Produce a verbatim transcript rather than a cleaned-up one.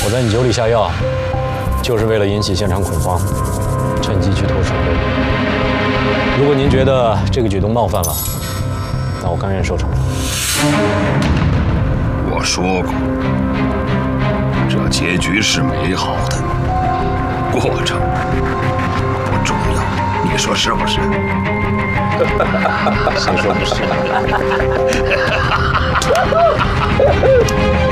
我在你酒里下药，就是为了引起现场恐慌，趁机去偷水杯。如果您觉得这个举动冒犯了，那我甘愿受惩罚。 我说过，这结局是美好的，过程不重要，你说是不是？ 谁说不是？